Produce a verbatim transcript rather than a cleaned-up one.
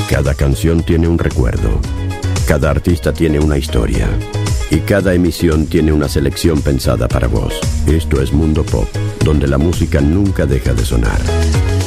Cada canción tiene un recuerdo, cada artista tiene una historia y cada emisión tiene una selección pensada para vos. Esto es Mundo Pop, donde la música nunca deja de sonar.